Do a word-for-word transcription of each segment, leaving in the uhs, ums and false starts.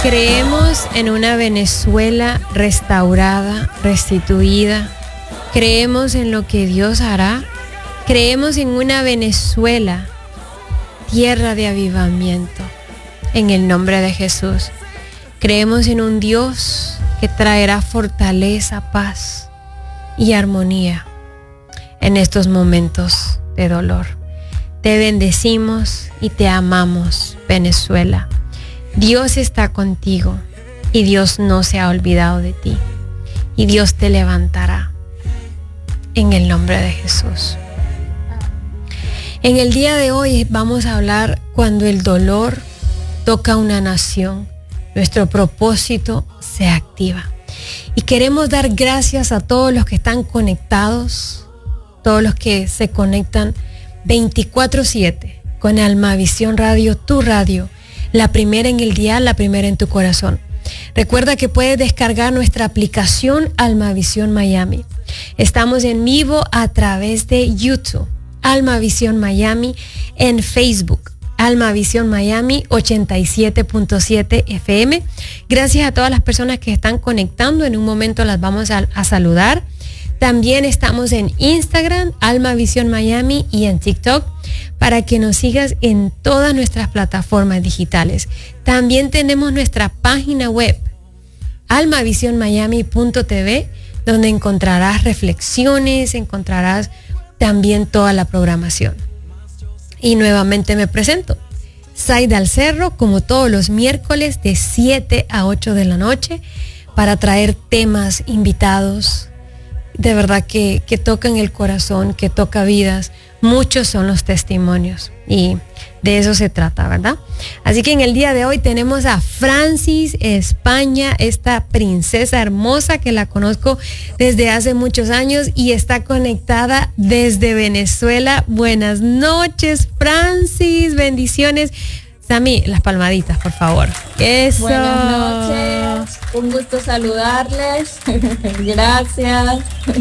Creemos en una Venezuela restaurada, restituida. Creemos en lo que Dios hará. Creemos en una Venezuela, tierra de avivamiento, en el nombre de Jesús. Creemos en un Dios que traerá fortaleza, paz y armonía en estos momentos de dolor. Te bendecimos y te amamos, Venezuela. Dios está contigo y Dios no se ha olvidado de ti. Y Dios te levantará en el nombre de Jesús. En el día de hoy vamos a hablar cuando el dolor toca una nación, nuestro propósito se activa. Y queremos dar gracias a todos los que están conectados, todos los que se conectan veinticuatro siete con Almavisión Radio, tu radio, la primera en el dial, la primera en tu corazón. Recuerda que puedes descargar nuestra aplicación Almavisión Miami. Estamos en vivo a través de YouTube, Almavisión Miami, en Facebook, Almavisión Miami ochenta y siete punto siete F M. Gracias a todas las personas que están conectando. En un momento las vamos a, a saludar. También estamos en Instagram, Almavisión Miami, y en TikTok, para que nos sigas en todas nuestras plataformas digitales. También tenemos nuestra página web, almavision miami punto t v, donde encontrarás reflexiones, encontrarás también toda la programación. Y nuevamente me presento, Zaida Alcerro, como todos los miércoles de siete a ocho de la noche, para traer temas, invitados, de verdad que, que tocan el corazón, que toca vidas. Muchos son los testimonios y de eso se trata, ¿verdad? Así que en el día de hoy tenemos a Francis España, esta princesa hermosa que la conozco desde hace muchos años y está conectada desde Venezuela. Buenas noches, Francis, bendiciones. Sammy, las palmaditas, por favor. Eso. Buenas noches, un gusto saludarles. Gracias.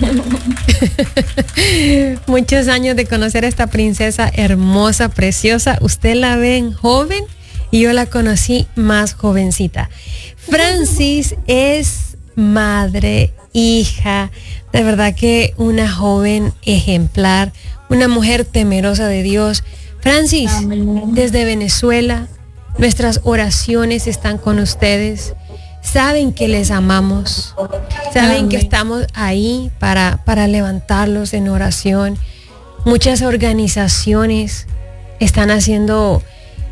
Muchos años de conocer a esta princesa hermosa, preciosa. Usted la ven joven y yo la conocí más jovencita. Francis es madre, hija, de verdad que una joven ejemplar, una mujer temerosa de Dios. Francis, amén. Desde Venezuela, nuestras oraciones están con ustedes. Saben que les amamos. Saben amén. Que estamos ahí para, para levantarlos en oración. Muchas organizaciones están haciendo,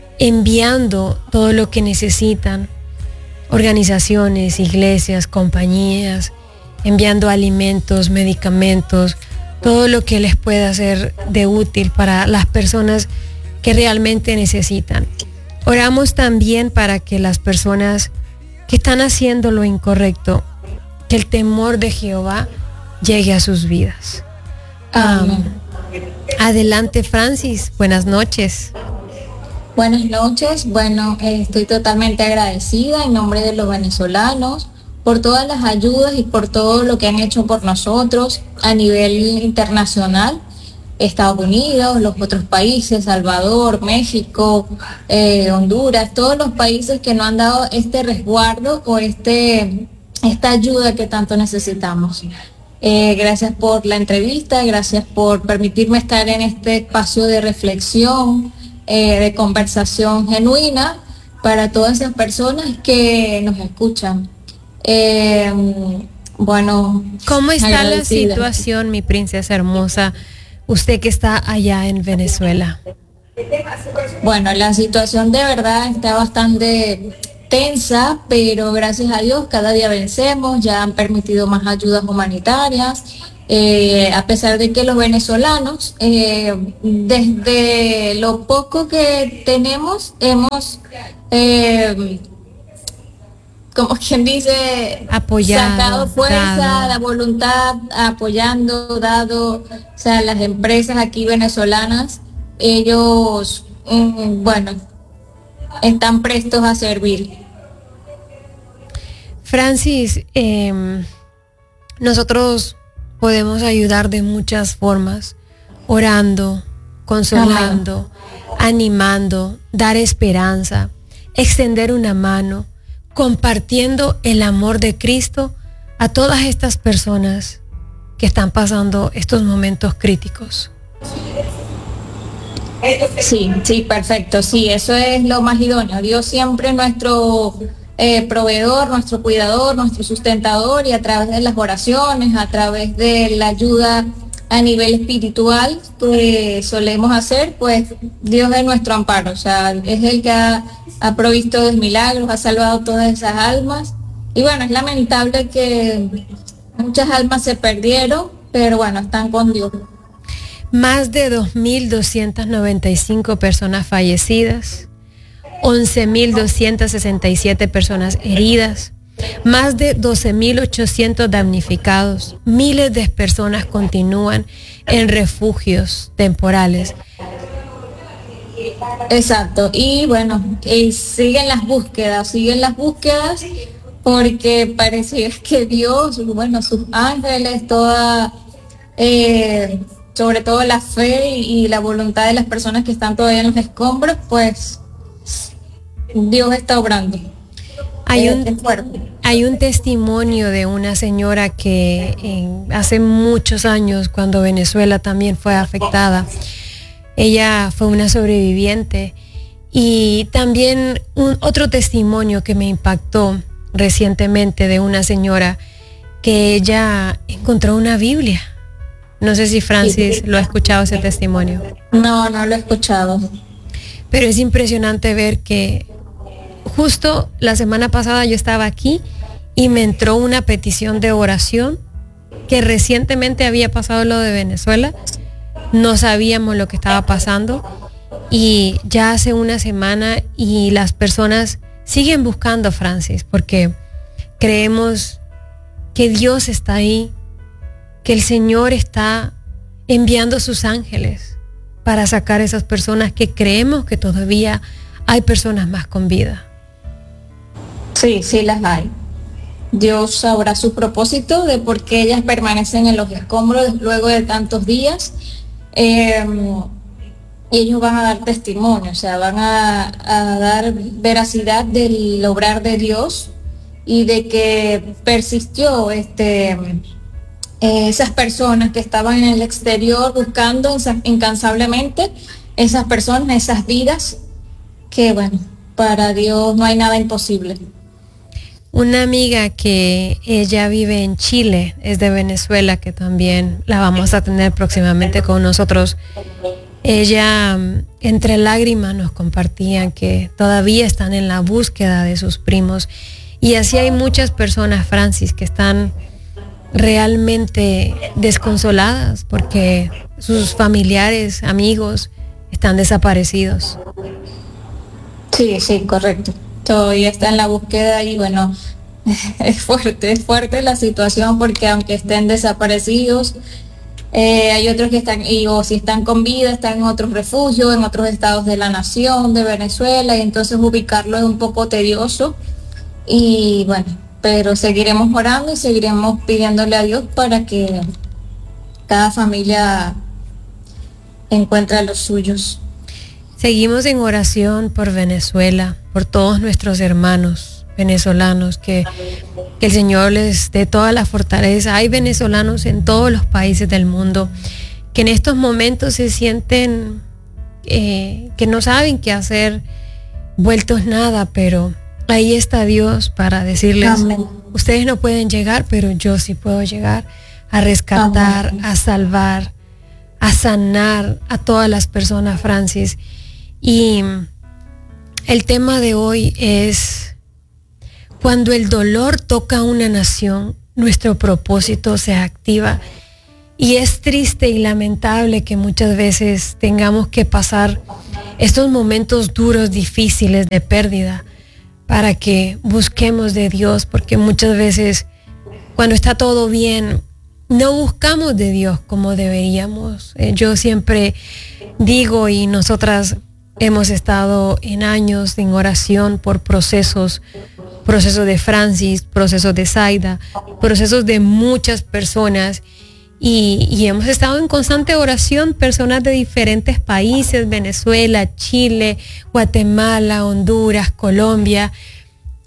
enviando todo lo que necesitan. Organizaciones, iglesias, compañías, enviando alimentos, medicamentos, todo lo que les pueda ser de útil para las personas que realmente necesitan. Oramos también para que las personas que están haciendo lo incorrecto, que el temor de Jehová llegue a sus vidas. Um, adelante, Francis, buenas noches. Buenas noches, bueno, eh, estoy totalmente agradecida en nombre de los venezolanos por todas las ayudas y por todo lo que han hecho por nosotros a nivel internacional. Estados Unidos, los otros países, Salvador, México, eh, Honduras, todos los países que nos han dado este resguardo o este, esta ayuda que tanto necesitamos. Eh, gracias por la entrevista, gracias por permitirme estar en este espacio de reflexión, eh, de conversación genuina para todas esas personas que nos escuchan. Eh, bueno, ¿cómo está la situación, mi princesa hermosa, usted que está allá en Venezuela? Bueno, la situación de verdad está bastante tensa, pero gracias a Dios cada día vencemos. Ya han permitido más ayudas humanitarias, eh, a pesar de que los venezolanos, eh, desde lo poco que tenemos, hemos... Eh, como quien dice, apoyado, sacado fuerza, dado. La voluntad, apoyando, dado, o sea, las empresas aquí venezolanas, ellos, mm, bueno, están prestos a servir. Francis, eh, nosotros podemos ayudar de muchas formas, orando, consolando, Amén. Animando, dar esperanza, extender una mano, compartiendo el amor de Cristo a todas estas personas que están pasando estos momentos críticos. Sí, sí, perfecto. Sí, eso es lo más idóneo. Dios siempre es nuestro eh, proveedor, nuestro cuidador, nuestro sustentador, y a través de las oraciones, a través de la ayuda a nivel espiritual que solemos hacer, pues Dios es nuestro amparo. O sea, es el que ha, ha provisto de milagros, ha salvado todas esas almas. Y bueno, es lamentable que muchas almas se perdieron, pero bueno, están con Dios. Más de dos mil doscientas noventa y cinco personas fallecidas, once mil doscientas sesenta y siete personas heridas, más de doce mil ochocientos damnificados, miles de personas continúan en refugios temporales. Exacto, y bueno, y siguen las búsquedas, siguen las búsquedas porque parecía que Dios, bueno, sus ángeles, toda... Eh, sobre todo la fe y la voluntad de las personas que están todavía en los escombros, pues Dios está obrando. Hay un, hay un testimonio de una señora que en, hace muchos años, cuando Venezuela también fue afectada, ella fue una sobreviviente, y también un, otro testimonio que me impactó recientemente de una señora que ella encontró una Biblia. No sé si Francis lo ha escuchado, ese testimonio. No, no lo he escuchado. Pero es impresionante ver que justo la semana pasada yo estaba aquí y me entró una petición de oración, que recientemente había pasado lo de Venezuela. No sabíamos lo que estaba pasando y ya hace una semana, y las personas siguen buscando, Francis, porque creemos que Dios está ahí, que el Señor está enviando sus ángeles para sacar a esas personas, que creemos que todavía hay personas más con vida. Sí, sí las hay. Dios sabrá su propósito de por qué ellas permanecen en los escombros luego de tantos días. Eh, y ellos van a dar testimonio, o sea, van a, a dar veracidad del obrar de Dios y de que persistió este... Eh, esas personas que estaban en el exterior buscando incansablemente, esas personas, esas vidas, que bueno, para Dios no hay nada imposible. Una amiga que ella vive en Chile, es de Venezuela, que también la vamos a tener próximamente con nosotros. Ella, entre lágrimas, nos compartían que todavía están en la búsqueda de sus primos, y así hay muchas personas, Francis, que están realmente desconsoladas porque sus familiares, amigos están desaparecidos. Sí, sí, correcto. Todavía está en la búsqueda y bueno, es fuerte, es fuerte la situación, porque aunque estén desaparecidos, eh, hay otros que están, y o si están con vida, están en otros refugios, en otros estados de la nación, de Venezuela, y entonces ubicarlo es un poco tedioso. Y bueno, pero seguiremos orando y seguiremos pidiéndole a Dios para que cada familia encuentre a los suyos. Seguimos en oración por Venezuela, por todos nuestros hermanos venezolanos, que, que el Señor les dé toda la fortaleza. Hay venezolanos en todos los países del mundo que en estos momentos se sienten eh, que no saben qué hacer, vueltos nada, pero ahí está Dios para decirles: amén. Ustedes no pueden llegar, pero yo sí puedo llegar a rescatar, amén, a salvar, a sanar a todas las personas, Francis. Y el tema de hoy es: cuando el dolor toca a una nación, nuestro propósito se activa. Y es triste y lamentable que muchas veces tengamos que pasar estos momentos duros, difíciles de pérdida, para que busquemos de Dios, porque muchas veces cuando está todo bien no buscamos de Dios como deberíamos. Eh, yo siempre digo, y nosotras hemos estado en años en oración por procesos, procesos de Francis, procesos de Zaida, procesos de muchas personas, y, y hemos estado en constante oración, personas de diferentes países, Venezuela, Chile, Guatemala, Honduras, Colombia,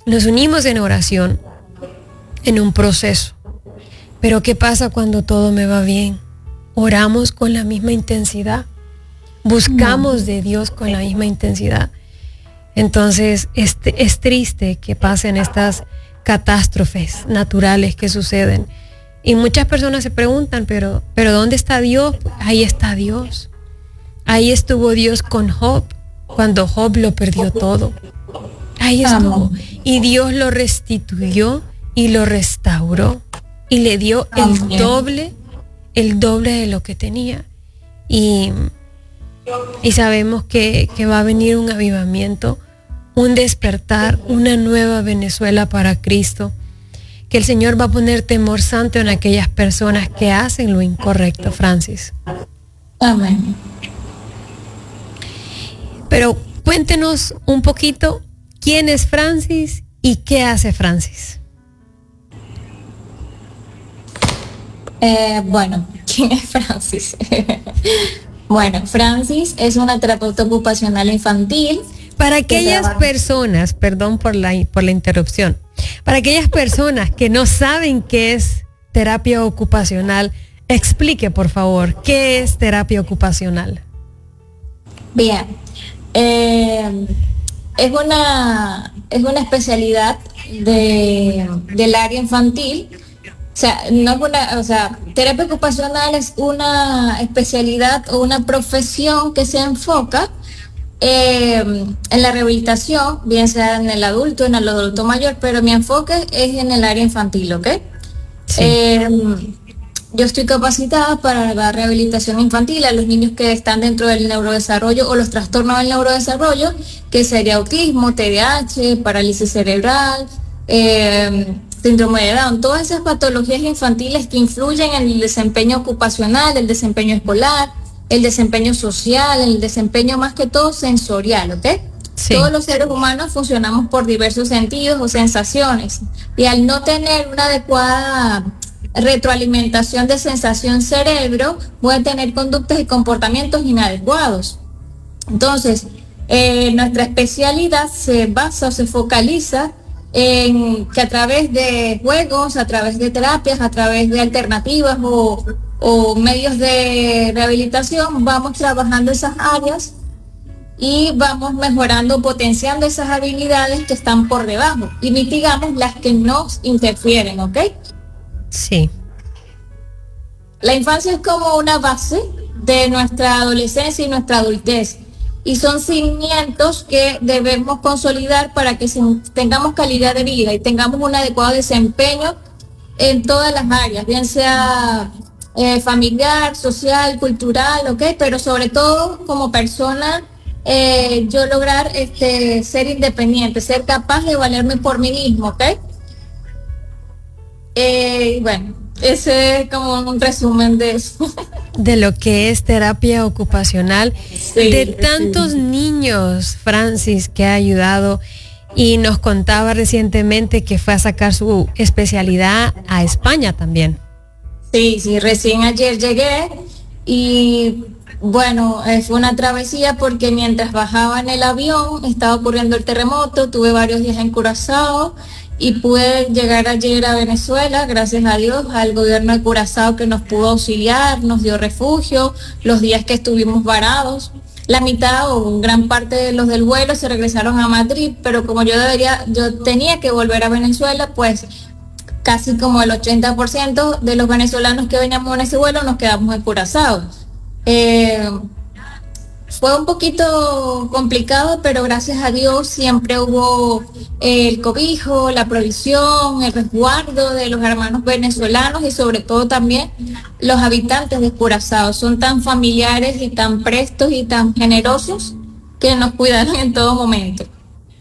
nos unimos en oración, en un proceso. Pero ¿qué pasa cuando todo me va bien? Oramos con la misma intensidad, buscamos de Dios con la misma intensidad. Entonces es, es triste que pasen estas catástrofes naturales que suceden. Y muchas personas se preguntan, pero, pero ¿dónde está Dios? Ahí está Dios. Ahí estuvo Dios con Job, cuando Job lo perdió todo. Ahí estuvo. Y Dios lo restituyó y lo restauró. Y le dio el doble, el doble de lo que tenía. Y, y sabemos que, que va a venir un avivamiento, un despertar, una nueva Venezuela para Cristo. Que el Señor va a poner temor santo en aquellas personas que hacen lo incorrecto, Francis. Amén. Pero cuéntenos un poquito quién es Francis y qué hace Francis. Eh, bueno, ¿quién es Francis? Bueno, Francis es una terapeuta ocupacional infantil. Para aquellas personas, perdón por la, por la interrupción, para aquellas personas que no saben qué es terapia ocupacional, explique por favor, ¿qué es terapia ocupacional? Bien, eh, es una es una especialidad de, del área infantil. O sea, no es una, o sea, terapia ocupacional es una especialidad o una profesión que se enfoca eh, en la rehabilitación, bien sea en el adulto, en el adulto mayor, pero mi enfoque es en el área infantil, ¿ok? Sí. Eh, yo estoy capacitada para la rehabilitación infantil a los niños que están dentro del neurodesarrollo o los trastornos del neurodesarrollo, que sería autismo, T D A H, parálisis cerebral, eh, síndrome de Down, todas esas patologías infantiles que influyen en el desempeño ocupacional, el desempeño escolar, el desempeño social, el desempeño más que todo sensorial, ¿ok? Sí. Todos los seres humanos funcionamos por diversos sentidos o sensaciones, y al no tener una adecuada retroalimentación de sensación cerebro, pueden tener conductas y comportamientos inadecuados. Entonces, eh, nuestra especialidad se basa o se focaliza en que a través de juegos, a través de terapias, a través de alternativas o, o medios de rehabilitación, vamos trabajando esas áreas y vamos mejorando, potenciando esas habilidades que están por debajo y mitigamos las que nos interfieren, ¿ok? Sí. La infancia es como una base de nuestra adolescencia y nuestra adultez. Y son cimientos que debemos consolidar para que tengamos calidad de vida y tengamos un adecuado desempeño en todas las áreas, bien sea eh, familiar, social, cultural, ¿ok? Pero sobre todo como persona, eh, yo lograr este, ser independiente, ser capaz de valerme por mí mismo, ¿ok? Eh, bueno, ese es como un resumen de eso. De lo que es terapia ocupacional, sí, de tantos sí. niños, Francis, que ha ayudado, y nos contaba recientemente que fue a sacar su especialidad a España también. Sí, sí, recién ayer llegué y bueno, fue una travesía porque mientras bajaba en el avión estaba ocurriendo el terremoto, tuve varios días en Curazao y pude llegar ayer a Venezuela, gracias a Dios, al gobierno de Curazao que nos pudo auxiliar, nos dio refugio, los días que estuvimos varados. La mitad o gran parte de los del vuelo se regresaron a Madrid, pero como yo debería, yo tenía que volver a Venezuela, pues casi como el ochenta por ciento de los venezolanos que veníamos en ese vuelo nos quedamos en Curazao. Eh, Fue un poquito complicado, pero gracias a Dios siempre hubo el cobijo, la provisión, el resguardo de los hermanos venezolanos y sobre todo también los habitantes de Curazao. Son tan familiares y tan prestos y tan generosos que nos cuidaron en todo momento.